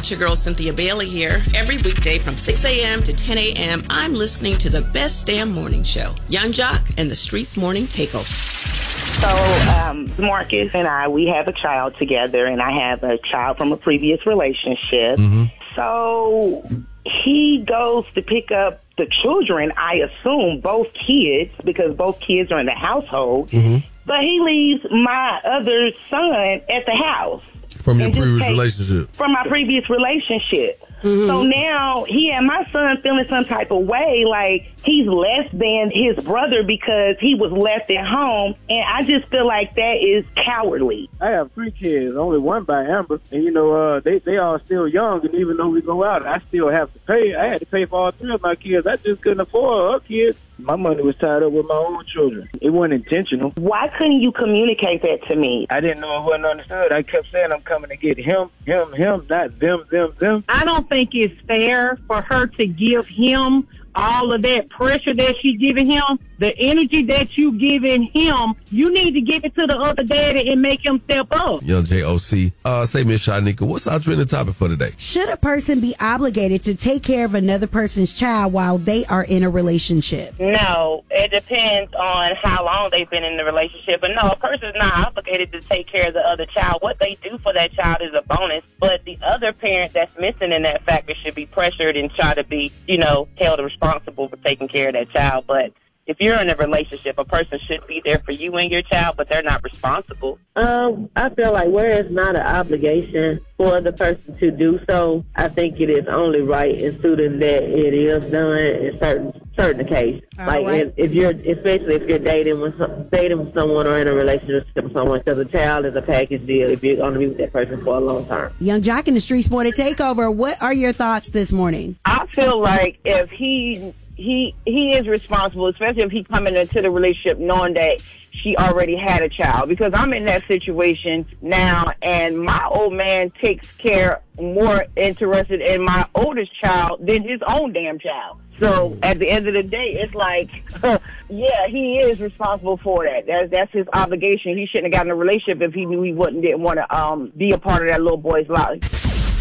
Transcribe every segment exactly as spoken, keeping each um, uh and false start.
It's your girl, Cynthia Bailey here. Every weekday from six a.m. to ten a.m., I'm listening to the best damn morning show, Young Jock and the Streets Morning Takeover. So, um, Marcus and I, we have a child together, and I have a child from a previous relationship. Mm-hmm. So, he goes to pick up the children, I assume, both kids, because both kids are in the household. Mm-hmm. But he leaves my other son at the house. From your previous relationship? From my previous relationship. Mm-hmm. So now he and my son feeling some type of way, like he's less than his brother because he was left at home. And I just feel like that is cowardly. I have three kids, only one by Amber. And, you know, uh, they, they are still young. And even though we go out, I still have to pay. I had to pay for all three of my kids. I just couldn't afford her kids. My money was tied up with my own children. It wasn't intentional. Why couldn't you communicate that to me? I didn't know it wasn't understood. I kept saying I'm coming to get him, him, him, not them, them, them. I don't think it's fair for her to give him all of that pressure that she's giving him. The energy that you giving him, you need to give it to the other daddy and make him step up. Young J O C. Uh, say, Miss Shanika, what's our trending topic for today? Should a person be obligated to take care of another person's child while they are in a relationship? No, it depends on how long they've been in the relationship. But no, a person's not obligated to take care of the other child. What they do for that child is a bonus. But the other parent that's missing in that factor should be pressured and try to be, you know, held responsible for taking care of that child. But if you're in a relationship, a person should be there for you and your child, but they're not responsible. Um, I feel like where it's not an obligation for the person to do so, I think it is only right and suited that it is done in certain certain occasions. All like right. if, if you're, especially if you're dating with some, dating with someone or in a relationship with someone, because a child is a package deal if you're going to be with that person for a long term. Young Jock and the Streets Morning Takeover. What are your thoughts this morning? I feel like if he he he is responsible, especially if he's coming into the relationship knowing that she already had a child, because I'm in that situation now, and my old man takes care more interested in my oldest child than his own damn child. So at the end of the day, it's like, yeah, he is responsible for that. That's, that's his obligation. He shouldn't have gotten a relationship if he knew he wouldn't didn't want to um be a part of that little boy's life.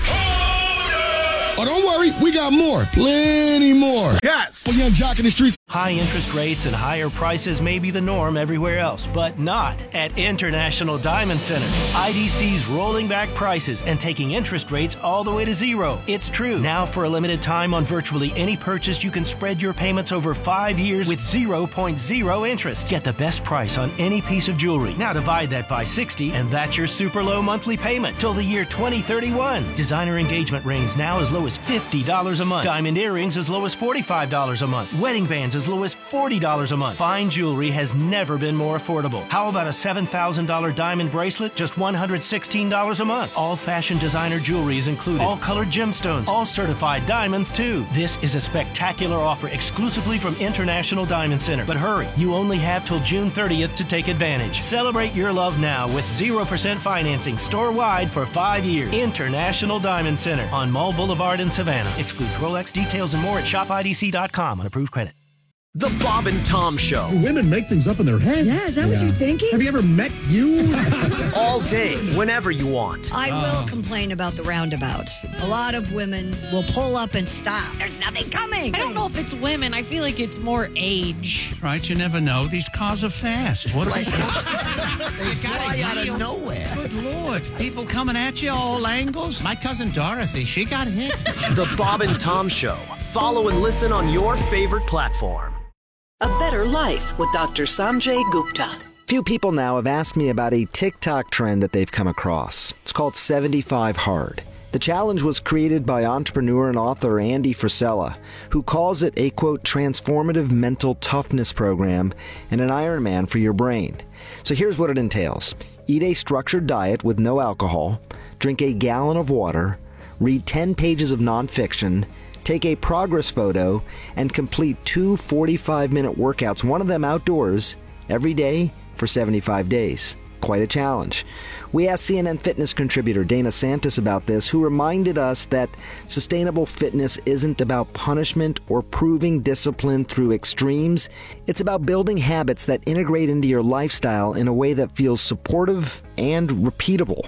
Oh, don't worry. We got more. Plenty more. Yes. For Young Jock in the Streets. High interest rates and higher prices may be the norm everywhere else, but not at International Diamond Center. I D C's rolling back prices and taking interest rates all the way to zero. It's true. Now for a limited time on virtually any purchase, you can spread your payments over five years with zero point zero interest. Get the best price on any piece of jewelry. Now divide that by sixty, and that's your super low monthly payment till the year twenty thirty-one. Designer engagement rings now as low as fifty dollars a month. Diamond earrings as low as forty-five dollars a month. Wedding bands as low as forty dollars a month. Fine jewelry has never been more affordable. How about a seven thousand dollars diamond bracelet? Just one hundred sixteen dollars a month. All fashion designer jewelry is included. All colored gemstones. All certified diamonds, too. This is a spectacular offer exclusively from International Diamond Center. But hurry, you only have till June thirtieth to take advantage. Celebrate your love now with zero percent financing store-wide for five years. International Diamond Center on Mall Boulevard in Savannah. Excludes Rolex. Details and more at shop I D C dot com on approved credit. The Bob and Tom Show. Women make things up in their head. Yeah, is that yeah. what you're thinking? Have you ever met you? All day, whenever you want. I uh. will complain about the roundabouts. A lot of women will pull up and stop. There's nothing coming. I don't know if it's women. I feel like it's more age. Right, you never know. These cars are fast. What are they? They fly out of nowhere. Good Lord. People coming at you all angles. My cousin Dorothy, she got hit. The Bob and Tom Show. Follow and listen on your favorite platform. A Better Life with Doctor Sanjay Gupta. Few people now have asked me about a TikTok trend that they've come across. It's called seventy-five hard. The challenge was created by entrepreneur and author Andy Frisella, who calls it a, quote, transformative mental toughness program and an Ironman for your brain. So here's what it entails. Eat a structured diet with no alcohol, drink a gallon of water, read ten pages of nonfiction, take a progress photo, and complete two forty-five minute workouts, one of them outdoors, every day for seventy-five days. Quite a challenge. We asked C N N Fitness contributor Dana Santis about this, who reminded us that sustainable fitness isn't about punishment or proving discipline through extremes. It's about building habits that integrate into your lifestyle in a way that feels supportive and repeatable.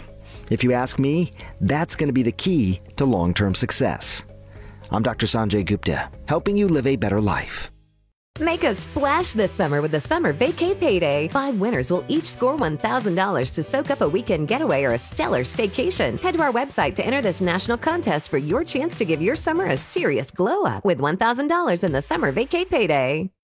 If you ask me, that's going to be the key to long-term success. I'm Doctor Sanjay Gupta, helping you live a better life. Make a splash this summer with the Summer Vacay Payday. Five winners will each score one thousand dollars to soak up a weekend getaway or a stellar staycation. Head to our website to enter this national contest for your chance to give your summer a serious glow up with one thousand dollars in the Summer Vacay Payday.